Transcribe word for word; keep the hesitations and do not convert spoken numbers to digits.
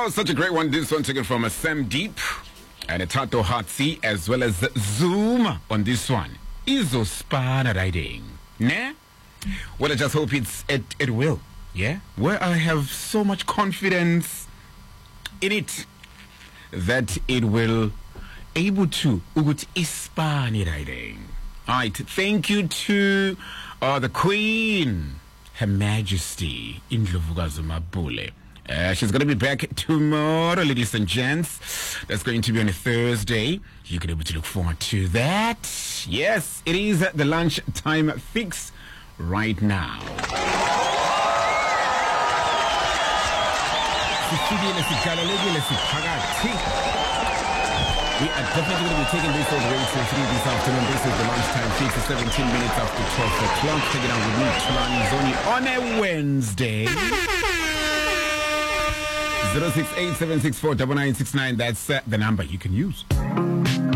Oh, such a great one. This one taken from a Sam Deep and a Tato Hatsi, as well as Zoom on this one. Izo Spana riding. Nah? Well, I just hope it's it, it will. Yeah? Where I have so much confidence in it that it will able to ugut ispani riding. Alright, thank you to uh, the Queen, Her Majesty Indlovukazi Mabule. Uh, she's going to be back tomorrow, ladies and gents. That's going to be on a Thursday. You can be able to look forward to that. Yes, it is the lunch time fix right now. We are definitely going to be taking this all the way to three this afternoon. This is the lunchtime fix. It's seventeen minutes after twelve o'clock. Take it out with me, Tulani Zoni, on a Wednesday. zero six eight seven six four nine nine six nine. That's uh, the number you can use.